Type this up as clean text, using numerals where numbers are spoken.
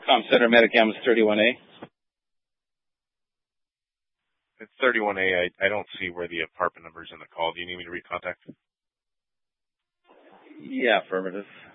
Com Center Medicam is 31A. It's 31A. I don't see where the apartment number is in the call. Do you need me to recontact? Yeah, affirmative.